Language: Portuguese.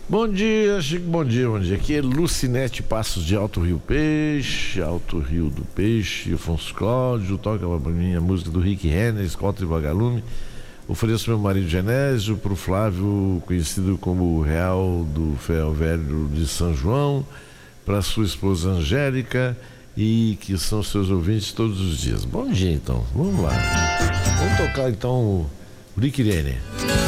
Bom dia, Chico, bom dia. Aqui é Lucinete Passos de Alto Rio Peixe, Alto Rio do Peixe, Afonso Cláudio, toca pra mim a música do Rick Renner, Escolta e Vagalume. Ofereço meu marido Genésio, pro Flávio, conhecido como o Real do Ferro Velho de São João, pra sua esposa Angélica, e que são seus ouvintes todos os dias. Bom dia, então, vamos lá. Vamos tocar então o Rick Renner.